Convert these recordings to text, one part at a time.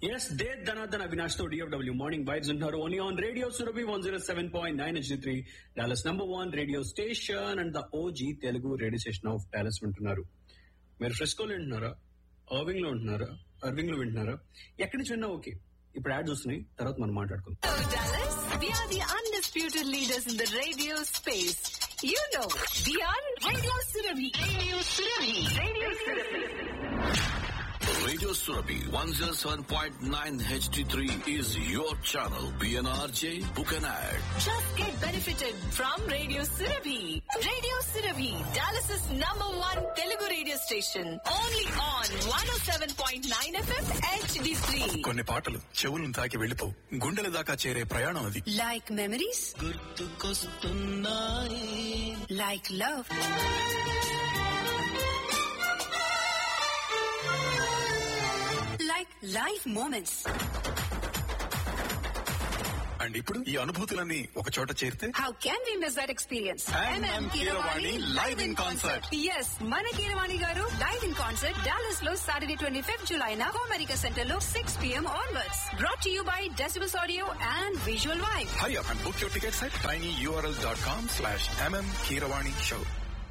Yes, Dev Dhanadhan Avinash to DFW Morning Vibes in her only on Radio Surabhi 107.9 HD3, Dallas number one radio station and the OG Telugu radio station of Dallas వింటున్నారు. మీరు ఫ్రెస్కోలో వింటున్నారా, Irving లో వింటున్నారా, Irving లో వింటున్నారా, ఎక్కడి నుంచి విన్నా ఓకే. ఇప్పుడు యాడ్ చూస్తున్నాయి, తర్వాత మనం మాట్లాడుకుందాం. Hello, Dallas. We are the undisputed leaders in the radio space. You know, we are Radio Surabhi. Radio Surabhi. Radio Surabhi. Radio Surabhi 107.9 HD3 is your channel. PNRJ, book an ad. Just get benefited from Radio Surabhi. Radio Surabhi, Dallas's number one Telugu radio station. Only on 107.9 FM HD3. కొన్ని పాటలు చెవులను తాకి వెళ్ళిపోవు, గుండెల దాకా చేరే ప్రయాణం అది. Like memories? Like love? Like life moments. And ఇప్పుడు ఈ అనుభూతులన్నీ ఒక చోట చేరితే How can we miss that experience? MM Keeravani live in concert. Yes, మన కీరవాణి గారు live in concert Dallas లో Saturday 25th July na America Center లో 6 p.m. onwards. Brought to you by Decibels Audio and Visual Vibe. Hurry up and book your tickets at tinyurl.com/MM Keeravani show.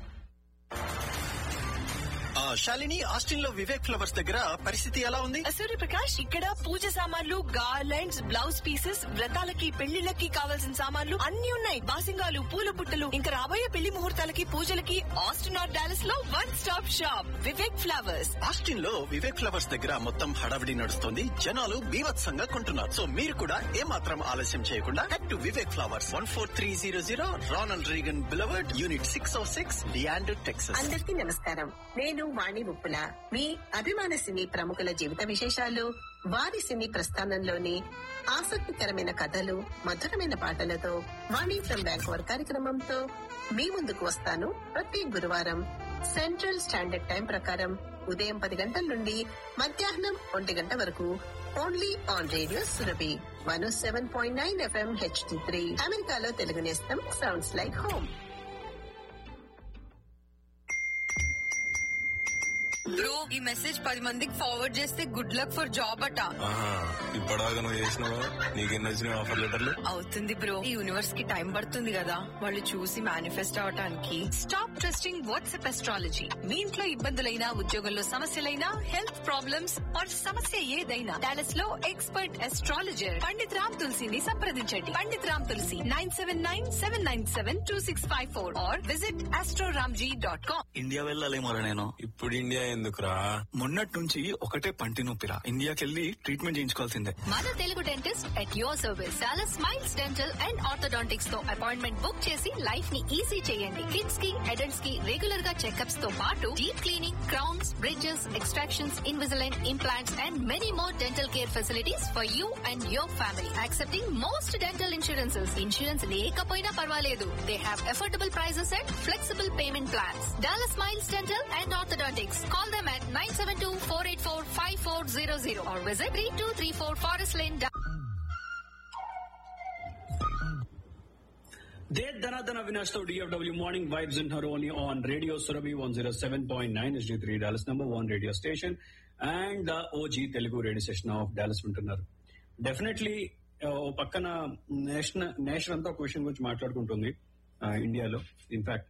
Shalini, Austin లో Vivek flowers దగ్గర పరిస్థితి ఎలా ఉంది? సూర్యప్రకాష్, ఇక్కడ పూజ సామాన్లు, garlands, blouse pieces, వ్రతాలకి పెళ్లిళ్ళకి కావాల్సిన సామాన్లు అన్ని ఉన్నాయి. బాసింగాలు, పూల బుట్టలు, ఇంకా రాబోయే పెళ్లి ముహూర్తాలకి, పూజలకి ఆస్టిన్ ఆర్ డాలస్ లో one stop shop Vivek flowers. Austin లో వివేక్ ఫ్లవర్స్ దగ్గర మొత్తం హడావిడి నడుస్తుంది. జనాలు బీభత్సంగా కొంటున్నారు. సో మీరు కూడా ఏమాత్రం ఆలస్యం చేయకుండా head to Vivek flowers, 14300 Ronald Reagan beloved, unit 606, డియాండర్, Texas. అందరికీ నమస్కారం. నేను వాణి ఉప్పుల. మీ అభిమాన సినీ ప్రముఖుల జీవిత విశేషాలు, వారి సినీ ప్రస్థానంలోని ఆసక్తికరమైన కథలు, మధురమైన పాటలతో వాణి ఫ్రమ్ బ్యాంకోవర్ కార్యక్రమంతో మీ ముందుకు వస్తాను. ప్రతి గురువారం సెంట్రల్ స్టాండర్డ్ టైం ప్రకారం ఉదయం 10 గంటల నుండి మధ్యాహ్నం 1 గంట వరకు only on radio Surabhi 107.9 FM HD3. అమెరికాలో తెలుగు నేస్తం సౌండ్స్ లైక్ హోమ్. బ్రో, ఈ మెసేజ్ 10 మందికి ఫార్వర్డ్ చేస్తే గుడ్ లక్ ఫర్ జాబ్ అట. ఇప్పటిదాకా నువ్వు చేసినావా? నీకెన్ని వచ్చినాయి ఆఫర్ లెటర్లు? అవుతుంది బ్రో, ఈ యూనివర్స్ కి టైం పడుతుంది కదా వాళ్ళు చూసి మేనిఫెస్ట్ అవటానికి. Stop trusting WhatsApp astrology. మీ ఇంట్లో ఇబ్బందులైనా, ఉద్యోగంలో సమస్యలైనా, హెల్త్ ప్రాబ్లమ్స్ ఆర్ సమస్య ఏదైనా, డాలస్ లో ఎక్స్పర్ట్ అస్ట్రాలజర్ పండిత్ రామ్ తులసిని సంప్రదించండి. పండిత్ రామ్ తులసి 979-797-2654 ఆర్ విజిట్ astroramji.com. ఇండియా వెళ్ళాలేమోరా నేను. ఇప్పుడు ఇండియా ఎందుకురా? మొన్నటి నుంచి ఒకటే పంటి నొప్పిరా. ఇండియాకెళ్ళి ట్రీట్మెంట్ చేయించుకోవాల్సిందే. మన Telugu dentist at your service. Dallas smiles dental and orthodontics తో అపాయింట్మెంట్ బుక్ చేసి లైఫ్ ని ఈజీ చేయండి. కిడ్స్ కి, అడల్ట్స్ కి రెగ్యులర్ గా చెకప్స్ తో పాటు deep cleaning, crowns, bridges, extractions, Invisalign, implants and many more dental care facilities for you and your family. Accepting most dental insurances. Insurance లేకపోయినా పర్వాలేదు. They have affordable prices and flexible payment plans. Dallas smiles dental and orthodontics. Call them at 972-484-5400 or visit 3234 Forest Lane. Dev Dhanadhan Avinash to DFW Morning Vibes in her only on Radio Surabhi 107.9 HD3, Dallas number one radio station and the OG Telugu radio station of Dallas వింటున్నారు. Definitely ఓ పక్కన nation అంతా question గురించి మాట్లాడుకుంటుంది ఇండియాలో. In fact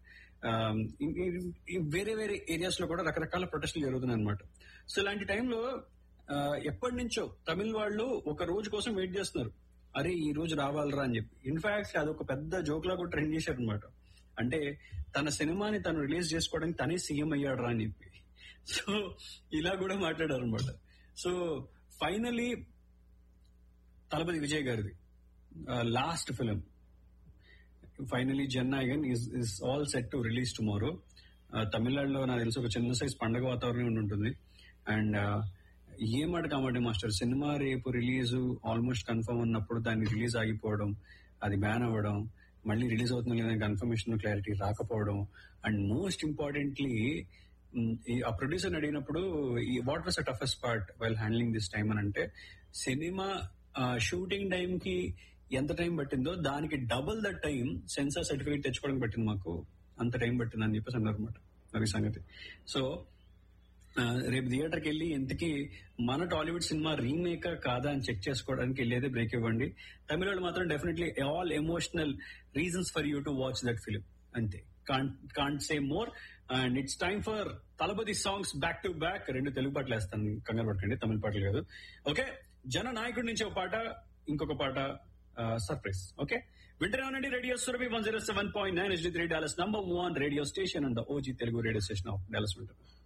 వేరే వేరే areas లో కూడా రకరకాల ప్రొటెస్టులు జరుగుతున్నాయి అనమాట. సో ఇలాంటి టైంలో ఎప్పటి నుంచో తమిళ వాళ్ళు ఒక రోజు కోసం వెయిట్ చేస్తున్నారు. అరే ఈ రోజు రావాలరా అని చెప్పి. ఇన్ఫాక్ట్ అదొక పెద్ద జోక్ లా కూడా ట్రెండ్ చేశారు అనమాట. అంటే తన సినిమాని తను రిలీజ్ చేసుకోవడానికి తనే సీఎం అయ్యాడు రా అని చెప్పి. సో ఇలా కూడా మాట్లాడారు అనమాట. సో ఫైనలీ తలపతి విజయ్ గారిది last film finally Jana Nayagan is all set to release tomorrow. తమిళనాడులో నాకు తెలిసి ఒక చిన్న సైజ్ పండగ వాతావరణం ఉంటుంది. అండ్ ఏమాట కామంటే మాస్టర్, సినిమా రేపు రిలీజ్ ఆల్మోస్ట్ కన్ఫర్మ్ ఉన్నప్పుడు దాన్ని రిలీజ్ ఆగిపోవడం, అది బ్యాన్ అవ్వడం, మళ్ళీ రిలీజ్ అవుతుంది లేదా కన్ఫర్మేషన్ క్లారిటీ రాకపోవడం, అండ్ మోస్ట్ ఇంపార్టెంట్లీ ఆ ప్రొడ్యూసర్ అడిగినప్పుడు what was the toughest part while handling this time అని అంటే, సినిమా షూటింగ్ టైం కి ఎంత టైం పట్టిందో దానికి double the time censor certificate తెచ్చుకోవడానికి పట్టింది మాకు, అంత టైం పట్టింది అని చెప్పేసి అన్నారు అనమాట. అది సంగతి. సో రేపు థియేటర్కి వెళ్ళి ఇంతకీ మన టాలీవుడ్ సినిమా రీమేక్ కాదా అని చెక్ చేసుకోవడానికి వెళ్ళేది బ్రేక్ ఇవ్వండి. తమిళ వాళ్ళు మాత్రం definitely all emotional reasons for you to watch that film. అంతే, can't say more. And it's time for Thalapathy songs back to back. 2 Telugu పాటలు వేస్తాను, కంగారు పట్టండి, తమిళ పాటలు కాదు. ఓకే, జన నాయకుడి నుంచి ఒక పాట, ఇంకొక పాట సర్ప్రైజ్. ఓకే, వింటనే ఉండండి radio Surabhi 107.9 HD3 Dallas #1 radio station and OG Telugu radio station of Dallas. వింటారు.